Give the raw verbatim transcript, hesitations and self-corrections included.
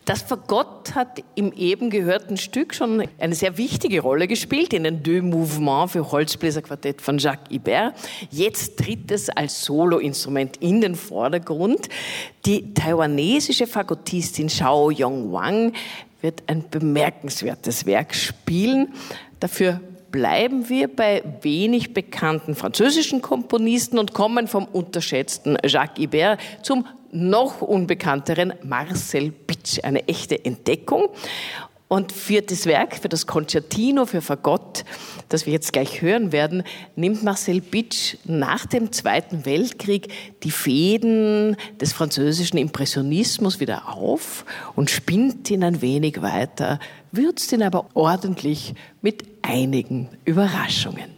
Das Fagott hat im eben gehörten Stück schon eine sehr wichtige Rolle gespielt in den Deux Mouvements für Holzbläserquartett von Jacques Ibert. Jetzt tritt es als Soloinstrument in den Vordergrund. Die taiwanesische Fagottistin Xiao Yong-Wang wird ein bemerkenswertes Werk spielen. Dafür bleiben wir bei wenig bekannten französischen Komponisten und kommen vom unterschätzten Jacques Ibert zum noch unbekannteren Marcel Bitsch, eine echte Entdeckung. Und für das Werk, für das Concertino für Fagott, das wir jetzt gleich hören werden, nimmt Marcel Bitsch nach dem Zweiten Weltkrieg die Fäden des französischen Impressionismus wieder auf und spinnt ihn ein wenig weiter, würzt ihn aber ordentlich mit einigen Überraschungen.